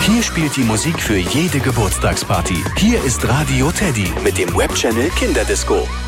Hier spielt die Musik für jede Geburtstagsparty. Hier ist Radio Teddy mit dem Webchannel Kinderdisco.